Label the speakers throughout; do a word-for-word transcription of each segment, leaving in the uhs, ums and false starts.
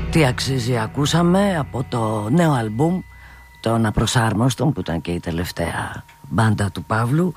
Speaker 1: Τι αξίζει ακούσαμε από το νέο αλμπουμ των Απροσάρμοστων, που ήταν και η τελευταία μπάντα του Παύλου.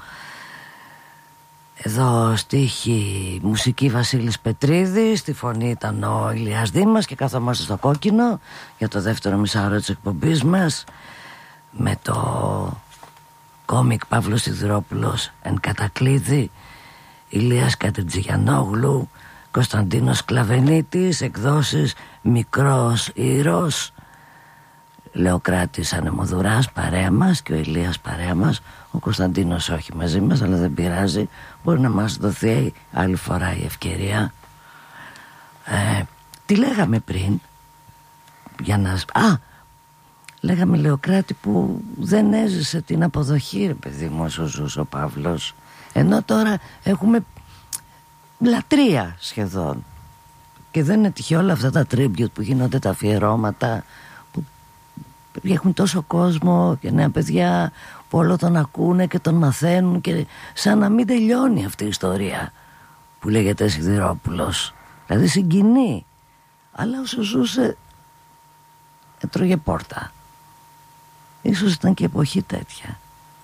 Speaker 1: Εδώ στίχη, μουσική Βασίλης Πετρίδης, στη φωνή ήταν ο Ηλίας Δήμας και καθόμαστε στο κόκκινο για το δεύτερο μισάωρο της εκπομπής μας με το κόμικ Παύλος Σιδηρόπουλος εν κατακλείδη, Ηλίας Κατριτζηγιανόγλου, Κωνσταντίνος Κλαβενίτης, εκδόσεις Μικρός Ήρος, Λεοκράτης Ανεμοδουράς παρέα μας και ο Ηλίας παρέα μας, ο Κωνσταντίνος όχι μαζί μας, αλλά δεν πειράζει, μπορεί να μας δοθεί άλλη φορά η ευκαιρία. ε, Τι λέγαμε πριν για να... Α, λέγαμε Λεοκράτη που δεν έζησε την αποδοχή, ρε παιδί μου, όσο ζούσε ο Παύλος, ενώ τώρα έχουμε λατρεία σχεδόν. Και δεν είναι τυχαίο όλα αυτά τα tribute που γίνονται, τα αφιερώματα που έχουν τόσο κόσμο και νέα παιδιά που όλο τον ακούνε και τον μαθαίνουν, και σαν να μην τελειώνει αυτή η ιστορία που λέγεται Σιδηρόπουλος. Δηλαδή συγκινεί, αλλά όσο ζούσε έτρωγε πόρτα. Ίσως ήταν και εποχή τέτοια.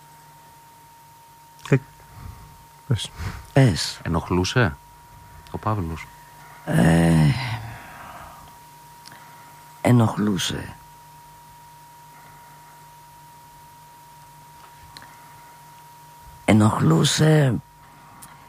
Speaker 2: Ε, πες.
Speaker 1: Πες.
Speaker 3: Ενοχλούσε ο Παύλος?
Speaker 1: Ε, ενοχλούσε. Ενοχλούσε